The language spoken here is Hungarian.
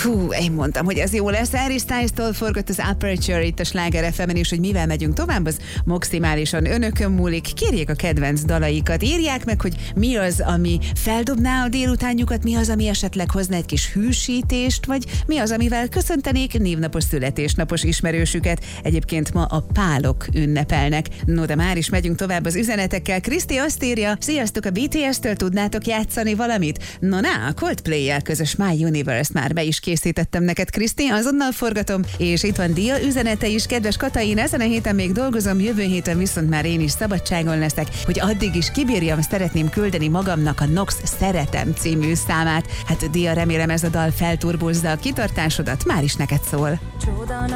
Hú, én mondtam, hogy ez jó lesz. Harry Styles-tól forgott az Aperture itt a Sláger FM-en, és hogy mivel megyünk tovább, az maximálisan önökön múlik. Kérjék a kedvenc dalaikat, írják meg, hogy mi az, ami feldobná a délutánjukat, mi az, ami esetleg hozna egy kis hűsítést, vagy mi az, amivel köszöntenék névnapos, születésnapos ismerősüket. Egyébként ma a pálok ünnepelnek. No, de már is megyünk tovább az üzenetekkel. Kriszti azt írja, sziasztok, a BTS-től tudnátok játszani valamit? No, a Coldplay-jel közös My Universe már be is készítettem neked, Kriszti, azonnal forgatom, és itt van Dia üzenete is, kedves Katain, ezen a héten még dolgozom, jövő héten viszont már én is szabadságon leszek, hogy addig is kibírjam, szeretném küldeni magamnak a Nox Szeretem című számát. Hát Dia, remélem ez a dal felturbozza a kitartásodat, már is neked szól.